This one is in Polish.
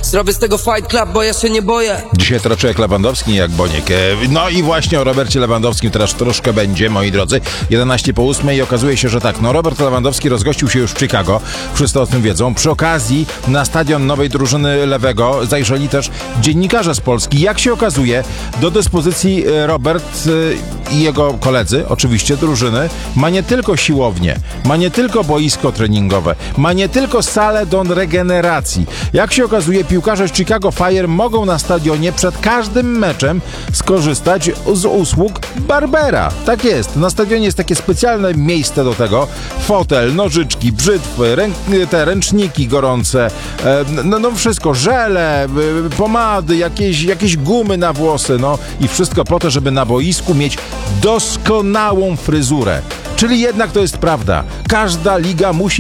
Zrobię z tego Fight Club, bo ja się nie boję. Dzisiaj to raczej jak Lewandowski, nie jak Boniek. No i właśnie o Robercie Lewandowskim teraz troszkę będzie, moi drodzy. 11:08 i okazuje się, że tak, no Robert Lewandowski rozgościł się już w Chicago. Wszyscy o tym wiedzą. Przy okazji na stadion nowej drużyny Lewego zajrzeli też dziennikarze z Polski. Jak się okazuje, do dyspozycji Robert i jego koledzy, oczywiście drużyny, ma nie tylko siłownię, ma nie tylko boisko treningowe, ma nie tylko salę do regeneracji. Jak się okazuje, piłkarze z Chicago Fire mogą na stadionie przed każdym meczem skorzystać z usług barbera. Tak jest. Na stadionie jest takie specjalne miejsce do tego. Fotel, nożyczki, brzytwy, te ręczniki gorące, no wszystko, żele, pomady, jakieś gumy na włosy, no i wszystko po to, żeby na boisku mieć doskonałą fryzurę. Czyli jednak to jest prawda. Każda liga musi